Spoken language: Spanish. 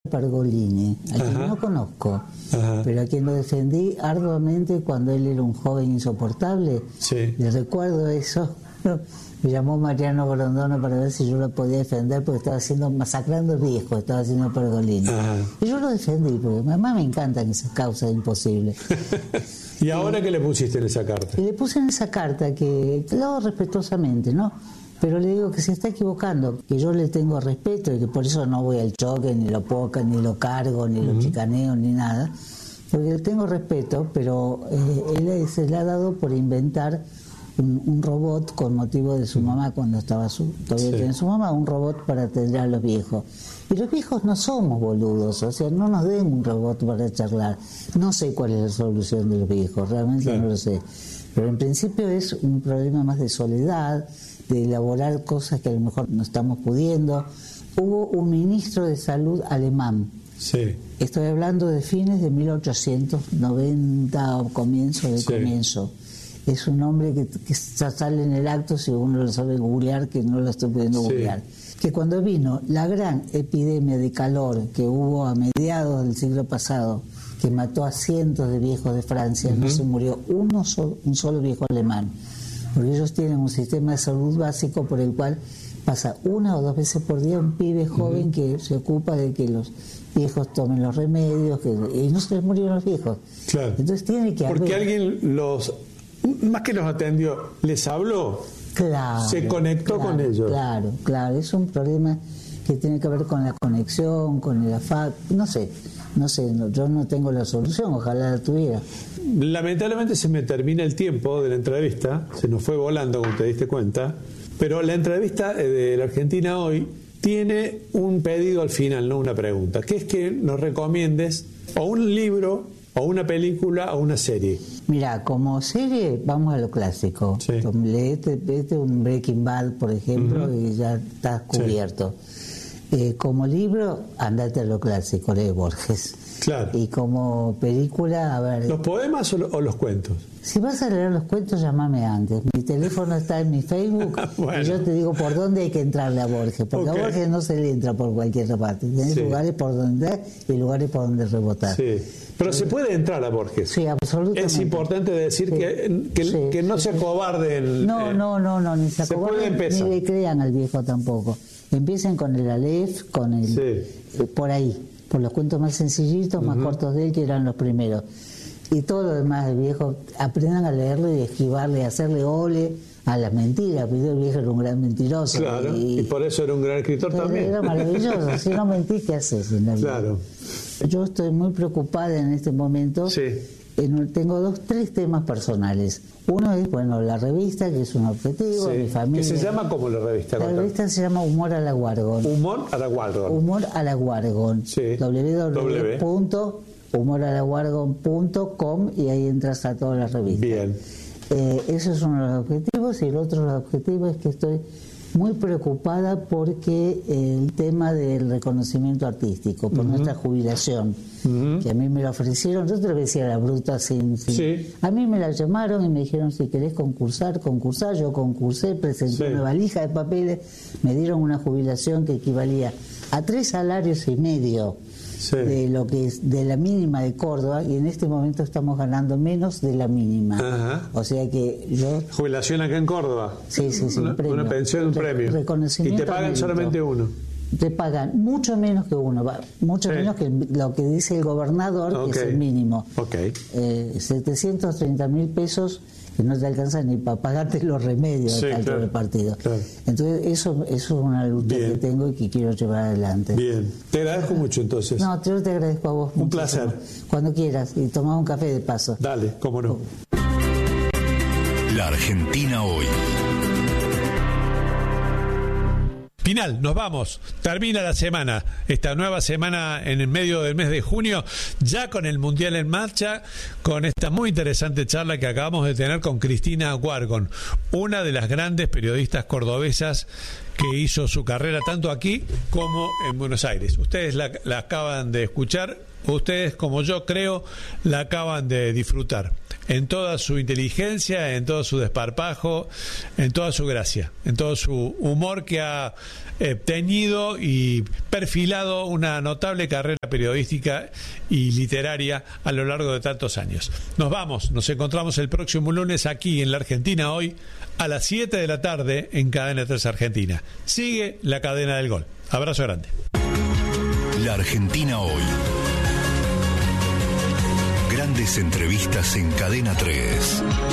Pergolini, a quien no conozco, pero a quien lo defendí arduamente cuando él era un joven insoportable. Le recuerdo eso. Me llamó Mariano Grondona para ver si yo lo podía defender porque estaba masacrando viejos, estaba haciendo Pergolini. Y yo lo defendí porque además me encantan esas causas imposibles. ¿Y ahora qué le pusiste en esa carta? Y le puse en esa carta que lo hago respetuosamente, ¿no? Pero le digo que se está equivocando, que yo le tengo respeto y que por eso no voy al choque, ni lo poca, ni lo cargo, ni lo chicaneo, ni nada. Porque le tengo respeto, pero él se le ha dado por inventar un robot con motivo de su mamá cuando estaba todavía tiene su mamá, un robot para atender a los viejos. Y los viejos no somos boludos, o sea, no nos den un robot para charlar. No sé cuál es la solución de los viejos, realmente no lo sé. Pero en principio es un problema más de soledad, de elaborar cosas que a lo mejor no estamos pudiendo. Hubo un ministro de salud alemán. Estoy hablando de fines de 1890 o comienzo. Es un nombre que sale en el acto si uno lo sabe googlear, que no lo estoy pudiendo googlear. Que cuando vino la gran epidemia de calor que hubo a mediados del siglo pasado, que mató a cientos de viejos de Francia, no se murió un solo viejo alemán. Porque ellos tienen un sistema de salud básico por el cual pasa 1 o 2 veces por día un pibe joven que se ocupa de que los viejos tomen los remedios, y no se les murieron los viejos. Entonces tiene que haber... Porque alguien más que los atendió, les habló, se conectó con ellos. Claro, es un problema que tiene que ver con la conexión, con el afán, no sé, yo no tengo la solución, ojalá la tuviera. Lamentablemente se me termina el tiempo de la entrevista, se nos fue volando como te diste cuenta, pero la entrevista de la Argentina hoy tiene un pedido al final, no una pregunta, que es que nos recomiendes o un libro, o una película, o una serie. Mira, como serie vamos a lo clásico. Leete un Breaking Bad, por ejemplo, y ya estás cubierto. Como libro, andate a lo clásico, lee Borges. Y como película, a ver... ¿Los poemas o los cuentos? Si vas a leer los cuentos, llámame antes. Mi teléfono está en mi Facebook y yo te digo por dónde hay que entrarle a Borges. Porque a Borges no se le entra por cualquier parte. Tienes lugares por donde entrar y lugares por donde rebotar. Pero se puede entrar a Borges. Sí, absolutamente. Es importante decir que no se acobarden. No, ni se acobarden, ni le crean al viejo tampoco. Empiecen con el Aleph, con el... por ahí, por los cuentos más sencillitos, más cortos de él, que eran los primeros. Y todo lo demás del viejo, aprendan a leerlo y esquivarle, hacerle ole a las mentiras, porque el viejo era un gran mentiroso. Y por eso era un gran escritor también. Era maravilloso, si no mentís, ¿qué haces? Yo estoy muy preocupada en este momento. Tengo 3 temas personales. Uno es, la revista, que es un objetivo, mi familia. ¿Qué se llama como la revista? La revista se llama Humor a la Guargon. Humor a la Guargon. Humor a la Guargon. www.humoralaguargon.com, y ahí entras a todas las revistas. Bien. Eso es uno de los objetivos. Y el otro objetivo es que estoy muy preocupada porque el tema del reconocimiento artístico, por nuestra jubilación, que a mí me lo ofrecieron, yo te lo decía la bruta sin. A mí me la llamaron y me dijeron, si querés concursar, yo concursé, presenté una valija de papeles, me dieron una jubilación que equivalía a 3 salarios y medio de lo que es de la mínima de Córdoba, y en este momento estamos ganando menos de la mínima. O sea que yo... ¿Jubilación acá en Córdoba? Sí, un premio. Una pensión, un premio. Reconocimiento. ¿Y te pagan solamente uno? Te pagan mucho menos que uno, mucho menos que lo que dice el gobernador, que es el mínimo. 730.000 pesos, que no te alcanzan ni para pagarte los remedios del partido. Entonces eso es una lucha que tengo y que quiero llevar adelante. Bien, te agradezco mucho entonces. No, yo te agradezco a vos. Un placer. Cuando quieras, y tomamos un café de paso. Dale, cómo no. La Argentina hoy. Final, nos vamos. Termina la semana, esta nueva semana en el medio del mes de junio, ya con el Mundial en marcha, con esta muy interesante charla que acabamos de tener con Cristina Guargon, una de las grandes periodistas cordobesas que hizo su carrera tanto aquí como en Buenos Aires. Ustedes la acaban de escuchar, ustedes, como yo creo, la acaban de disfrutar. En toda su inteligencia, en todo su desparpajo, en toda su gracia, en todo su humor que ha teñido y perfilado una notable carrera periodística y literaria a lo largo de tantos años. Nos vamos, nos encontramos el próximo lunes aquí en La Argentina Hoy a las 7 de la tarde en Cadena 3 Argentina. Sigue la cadena del gol. Abrazo grande. La Argentina Hoy. Grandes entrevistas en Cadena 3.